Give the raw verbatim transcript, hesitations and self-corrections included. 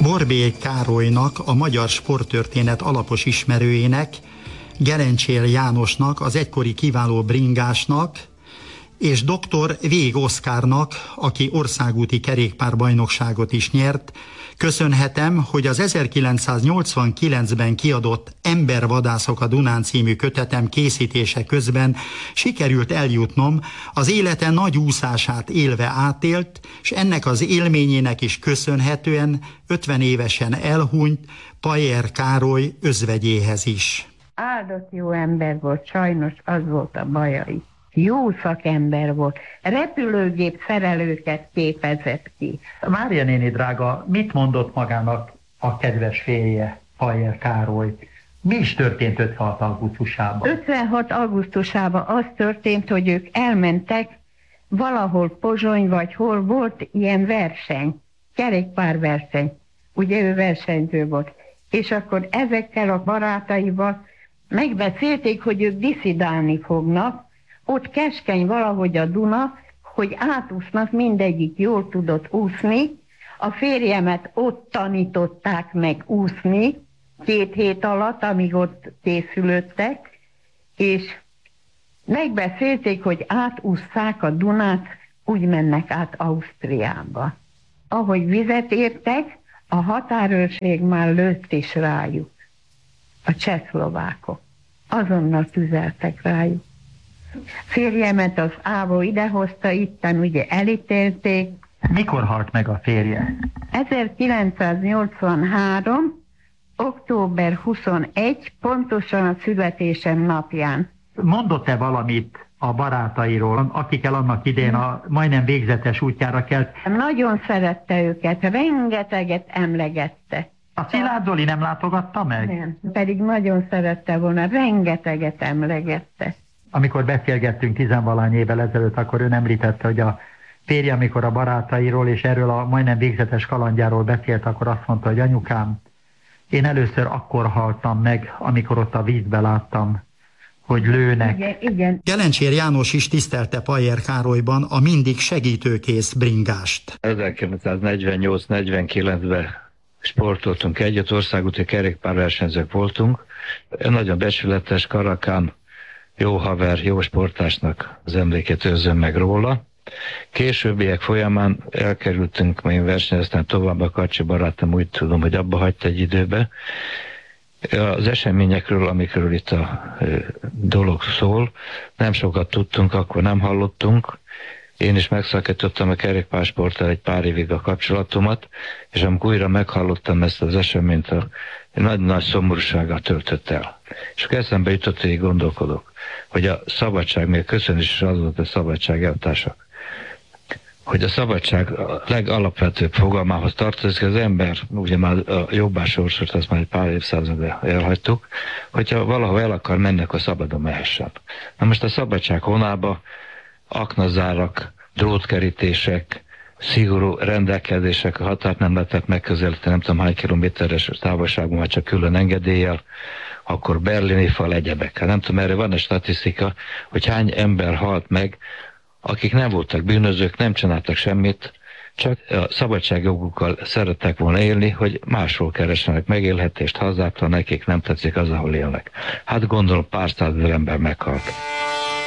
Borbély Károlynak, a magyar sporttörténet alapos ismerőjének, Gerencsér Jánosnak, az egykori kiváló bringásnak, és doktor Vég Oszkárnak, aki országúti kerékpárbajnokságot is nyert, köszönhetem, hogy az ezerkilencszáznyolcvankilencben kiadott Embervadászok a Dunán című kötetem készítése közben sikerült eljutnom az élete nagy úszását élve átélt, és ennek az élményének is köszönhetően ötven évesen elhunyt Pajer Károly özvegyéhez is. Áldott jó ember volt, sajnos az volt a baja is. Jó szakember volt, repülőgép szerelőket képezett ki. Mária néni drága, mit mondott magának a kedves férje, Pajer Károly? Mi is történt ötvenhat augusztusában? ötvenhat augusztusában az történt, hogy ők elmentek, valahol Pozsony vagy hol volt ilyen verseny, kerékpárverseny. Ugye ő versenyző volt. És akkor ezekkel a barátaival megbeszélték, hogy ők diszidálni fognak, ott keskeny valahogy a Duna, hogy átúsznak, mindegyik jól tudott úszni. A férjemet ott tanították meg úszni, két hét alatt, amíg ott készülődtek, és megbeszélték, hogy átúszszák a Dunát, úgy mennek át Ausztriába. Ahogy vizet értek, a határőrség már lőtt is rájuk, a csehszlovákok. Azonnal tüzeltek rájuk. Férjemet az Ávó idehozta, itten ugye elítélték. Mikor halt meg a férje? ezerkilencszáznyolcvanhárom. október huszonegy, pontosan a születésem napján. Mondott-e valamit a barátairól, akikkel annak idén a majdnem végzetes útjára kelt? Nagyon szerette őket, rengeteget emlegette. A Szilárd Zoli nem látogatta meg? Nem, pedig nagyon szerette volna, rengeteget emlegette. Amikor beszélgettünk tizenvalány évvel ezelőtt, akkor ön említette, hogy a férje, amikor a barátairól és erről a majdnem végzetes kalandjáról beszélt, akkor azt mondta, hogy anyukám, én először akkor haltam meg, amikor ott a vízbe láttam, hogy lőnek. Igen, igen. Gerencsér János is tisztelte Pajer Károlyban a mindig segítőkész bringást. ezerkilencszáznegyvennyolc negyvenkilencben sportoltunk egyet, országúti kerékpárversenyzők voltunk. Nagyon becsületes, karakán, jó haver, jó sportásnak az emlékét őrzöm meg róla. Későbbiek folyamán elkerültünk még versenyezni tovább, a Kacsi barátom úgy tudom, hogy abba hagyta egy időbe. Az eseményekről, amikről itt a dolog szól, nem sokat tudtunk, akkor nem hallottunk. Én is megszakítottam a kerékpársporttal egy pár évig a kapcsolatomat, és amikor újra meghallottam ezt az eseményt, a nagy-nagy szomorúsággal töltött el. És akkor eszembe jutott, hogy gondolkodok, hogy a szabadság, még köszönés is az volt a szabadság eltársak, hogy a szabadság a legalapvetőbb fogalmához tartozik, az ember, ugye már a jobbás sorsot, azt már egy pár évszázadra elhagytuk, hogyha valahol el akar menni, akkor szabadon mehessen. Na most a szabadság honába aknazárak, drótkerítések, szigorú rendelkezések, a határt nem lehetett megközelíteni, nem tudom hány kilométeres távolságban, már csak külön engedéllyel, akkor berlini fal, egyebek. Hát nem tudom, erre van egy statisztika, hogy hány ember halt meg, akik nem voltak bűnözők, nem csináltak semmit, csak a szabadságjogukkal szerettek volna élni, hogy máshol keressenek megélhetést, hazától nekik nem tetszik az, ahol élnek. Hát gondolom pár százezer ember meghalt.